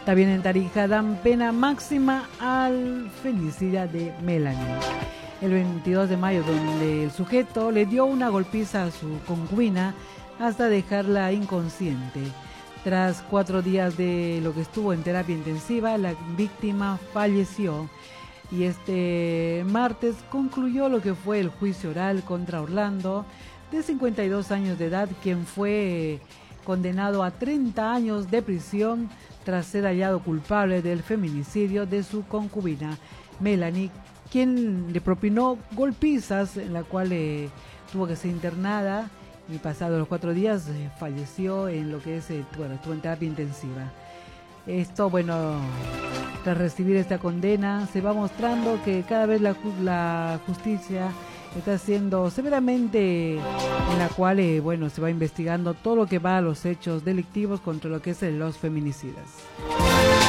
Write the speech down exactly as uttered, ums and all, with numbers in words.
También en Tarija dan pena máxima al feminicida de Melanie. El veintidós de mayo, donde el sujeto le dio una golpiza a su concubina hasta dejarla inconsciente. Tras cuatro días de lo que estuvo en terapia intensiva, la víctima falleció. Y este martes concluyó lo que fue el juicio oral contra Orlando, de cincuenta y dos años de edad, quien fue condenado a treinta años de prisión tras ser hallado culpable del feminicidio de su concubina Melanie, quien le propinó golpizas, en la cual eh, tuvo que ser internada, y pasados los cuatro días eh, falleció en lo que es, eh, bueno, estuvo en terapia intensiva. Esto, bueno, tras recibir esta condena, se va mostrando que cada vez la, la justicia está siendo severamente, en la cual, eh, bueno, se va investigando todo lo que va a los hechos delictivos contra lo que es eh, los feminicidas.